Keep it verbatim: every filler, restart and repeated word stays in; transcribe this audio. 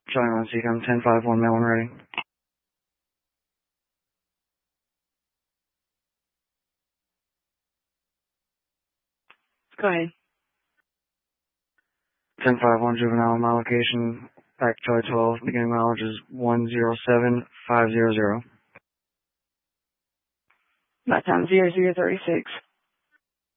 Charlie one Seacom, ten five one, mail one ready. Go ahead. ten five one juvenile, my location, back Charlie twelve, beginning mileage is one zero seven five zero zero. My time zero zero thirty six.